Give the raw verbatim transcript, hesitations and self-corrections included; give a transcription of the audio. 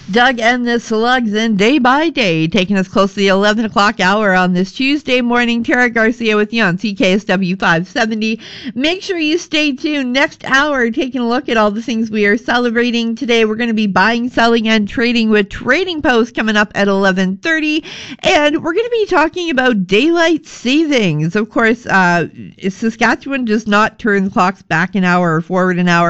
Doug and the Slugs in Day by Day, taking us close to the eleven o'clock hour on this Tuesday morning. Tara Garcia with you on C K S W five seventy. Make sure you stay tuned. Next hour, taking a look at all the things we are celebrating today. We're going to be buying, selling, and trading with Trading Post coming up at eleven thirty. And we're going to be talking about daylight savings. Of course, uh, Saskatchewan does not turn clocks back an hour or forward an hour.